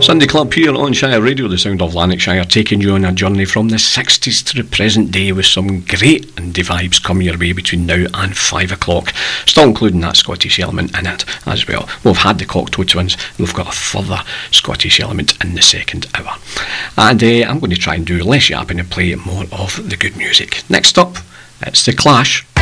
Sunday Club here on Shire Radio, the sound of Lanarkshire, taking you on a journey from the 60s to the present day with some great indie vibes coming your way between now and 5 o'clock. Still including that Scottish element in it as well. We've had the Cocteau Twins, we've got a further Scottish element in the second hour. And I'm going to try and do less yapping and play more of the good music. Next up, it's The Clash.